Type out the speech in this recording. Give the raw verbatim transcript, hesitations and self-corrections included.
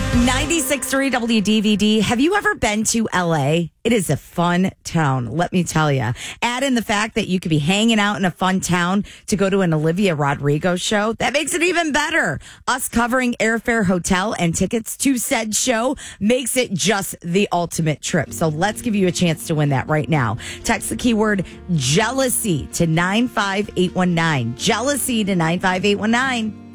ninety-six point three W D V D. Have you ever been to L A? It is a fun town, let me tell you. Add in the fact that you could be hanging out in a fun town to go to an Olivia Rodrigo show. That makes it even better. Us covering airfare, hotel, and tickets to said show makes it just the ultimate trip. So let's give you a chance to win that right now. Text the keyword jealousy to nine five eight one nine. Jealousy to nine five eight one nine.